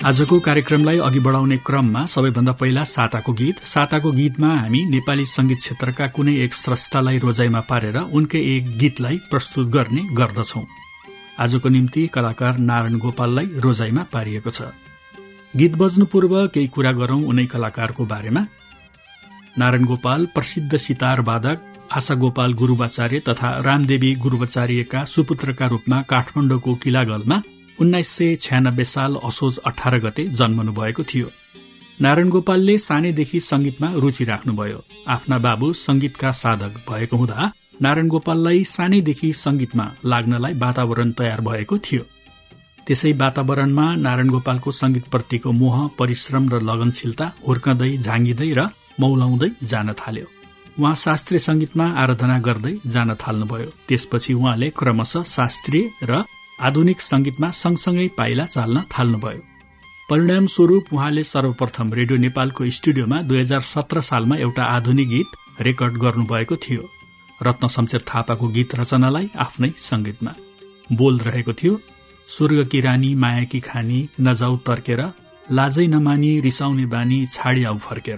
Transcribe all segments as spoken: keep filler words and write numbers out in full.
आजको कार्यक्रमलाई अघि बढाउने क्रममा सबैभन्दा पहिला साताको गीत। साताको गीतमा हामी नेपाली संगीत क्षेत्रका कुनै एक स्रष्टालाई रोजाइमा पारेर उनकै एक गीतलाई प्रस्तुत गर्ने गर्दछौं। आजको निम्ति कलाकार नारायण गोपाललाई रोजाइमा पारिएको छ। गीत बज्नु पूर्व केही कुरा गरौं उनै कलाकारको बारेमा। नारायण गोपाल प्रसिद्ध सितार वादक आशा गोपाल गुरुबाचार्य तथा रामदेवी गुरुबाचार्यका सुपुत्रका रूपमा काठमाडौँको किलागलमा उन्नाइस सय छ्यानब्बे साल असोज अठार गते जन्मनु भएको थियो। नारायण गोपालले सानैदेखि संगीतमा रुचि राख्नुभयो। आफ्ना बाबु संगीतका साधक भएको हुँदा नारायण गोपाललाई सानैदेखि संगीतमा लाग्नलाई वातावरण तयार भएको थियो। त्यसै वातावरणमा नारायण गोपालको संगीतप्रतिको मोह, परिश्रम र लगनशीलता हुर्कँदै, झाँगिँदै र मौलाउँदै जान थाल्यो। उहाँ शास्त्रीय संगीतमा आराधना गर्दै जान थाल्नुभयो। त्यसपछि उहाँले क्रमशः शास्त्रीय र आधुनिक संगीतमा सँगसँगै पाइला चाल्न थाल्नुभयो। परिणाम स्वरूप उहाँले सर्वप्रथम रेडियो नेपालको स्टुडियोमा दुई हजार सत्र सालमा एउटा आधुनिक गीत रेकर्ड गर्नुभएको थियो। रत्न शमशेर थापाको गीत रचनालाई आफ्नै संगीतमा। बोल रहेको थियो, स्वर्गकी रानी मायाकी खानी नजाऊ तर्केर, लाजै नमानी रिसाउने बानी छाडी आऊ फर्केर।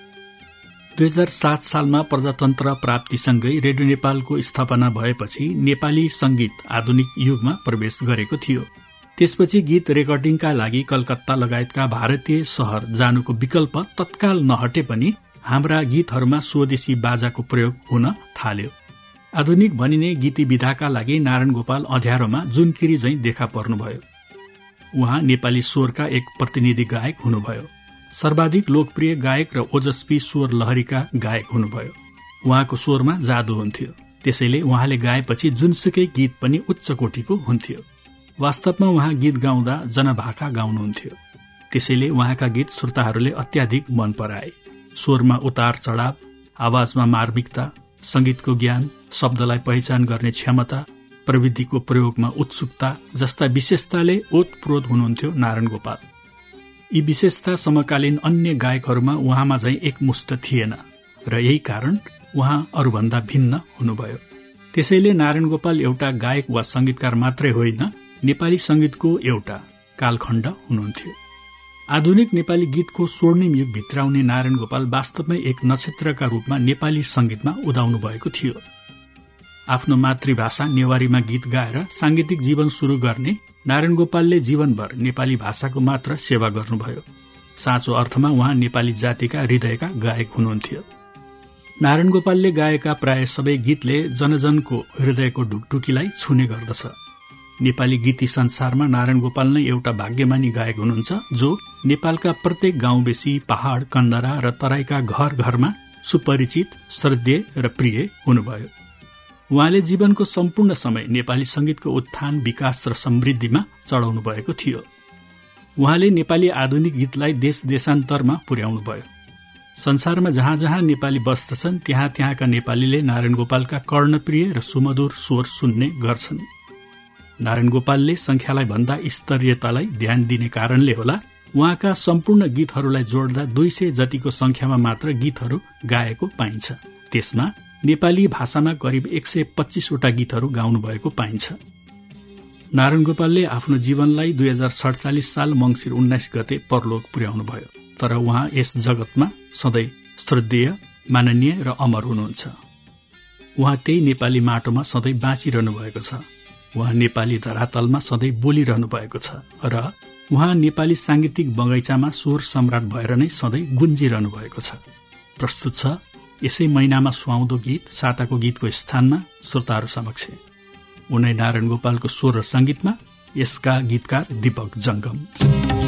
दुई हजार सात सालमा प्रजातन्त्र प्राप्तिसँगै रेडियो नेपालको स्थापना भएपछि नेपाली संगीत आधुनिक युगमा प्रवेश गरेको थियो। त्यसपछि गीत रेकर्डिङका लागि कलकत्ता लगायतका भारतीय शहर जानुको विकल्प तत्काल नहटे पनि हाम्रा गीतहरूमा स्वदेशी बाजाको प्रयोग हुन थाल्यो। आधुनिक भनिने गीती विधाका लागि नारायण गोपाल अँध्यारोमा जुनकिरी झैं देखा पर्नुभयो। उहाँ नेपाली स्वरका एक प्रतिनिधि गायक हुनुभयो। सर्वाधिक लोकप्रिय गायक र ओजस्वी स्वर लहरीका गायक हुनुभयो। उहाँको स्वरमा जादु हुन्थ्यो। त्यसैले उहाँले गाएपछि जुनसुकै गीत पनि उच्च कोटीको हुन्थ्यो। वास्तवमा उहाँ गीत गाउँदा जनभाका गाउनुहुन्थ्यो। त्यसैले उहाँका गीत श्रोताहरूले अत्याधिक मन पराए। स्वरमा उतार चढाव, आवाजमा मार्मिकता, संगीतको ज्ञान, शब्दलाई पहिचान गर्ने क्षमता, प्रविधिको प्रयोगमा उत्सुकता जस्ता विशेषताले ओतप्रोत हुनुहुन्थ्यो नारायण गोपाल। यी विशेषता समकालीन अन्य गायकहरूमा उहाँमा झैं एकमुष्ट थिएन र यही कारण उहाँ अरूभन्दा भिन्न हुनुभयो। त्यसैले नारायण गोपाल एउटा गायक वा संगीतकार मात्रै होइन, नेपाली संगीतको एउटा कालखण्ड हुनुहुन्थ्यो। आधुनिक नेपाली गीतको स्वर्णिम युग भित्राउने नारायण गोपाल वास्तवमै एक नक्षत्रका रूपमा नेपाली संगीतमा उदाउनु भएको थियो। आफ्नो मातृभाषा नेवारीमा गीत गाएर सांगीतिक जीवन सुरु गर्ने नारायण गोपालले जीवनभर नेपाली भाषाको मात्र सेवा गर्नुभयो। साँचो अर्थमा उहाँ नेपाली जातिका हृदयका गायक हुनुहुन्थ्यो। नारायण गोपालले गाएका प्राय सबै गीतले जनजनको हृदयको ढुकढुकीलाई छुने गर्दछ। नेपाली गीती संसारमा नारायण गोपाल नै एउटा भाग्यमानी गायक हुनुहुन्छ जो नेपालका प्रत्येक गाउँबेसी, पहाड़, कन्दरा र तराईका घर घरमा सुपरिचित, श्रद्धेय र प्रिय हुनुभयो। उहाँले जीवनको सम्पूर्ण समय नेपाली संगीतको उत्थान, विकास र समृद्धिमा चढाउनु भएको थियो। उहाँले नेपाली आधुनिक गीतलाई देश देशान्तरमा पुर्याउनुभयो। संसारमा जहाँ जहाँ नेपाली बस्दछन् त्यहाँ त्यहाँका नेपालीले नारायण गोपालका कर्णप्रिय र सुमधुर स्वर सुन्ने गर्छन्। नारायण गोपालले संख्यालाई भन्दा स्तरीयतालाई ध्यान दिने कारणले होला उहाँका सम्पूर्ण गीतहरूलाई जोड्दा दुई सय जतिको संख्यामा मात्र गीतहरू गाएको पाइन्छ। त्यसमा नेपाली भाषामा करिब एक सय पच्चीसवटा गीतहरू गाउनु भएको पाइन्छ। नारायण गोपालले आफ्नो जीवनलाई दुई हजार सडचालिस साल मंसिर उन्नाइस गते परलोक पुर्याउनु भयो। तर उहाँ यस जगतमा सधैँ श्रद्धेय, माननीय र अमर हुनुहुन्छ। उहाँ त्यही नेपाली माटोमा सधैँ बाँचिरहनु भएको छ। उहाँ नेपाली धरातलमा सधैँ बोलिरहनु भएको छ र उहाँ नेपाली सांगीतिक बगैँचामा स्वर सम्राट भएर नै सधैँ गुन्जिरहनु भएको छ। प्रस्तुत छ यसै महिनामा सुहाउँदो गीत साताको गीतको स्थानमा श्रोताहरू समक्ष उनै नारायण गोपालको स्वर र संगीतमा यसका गीतकार दीपक जंगम।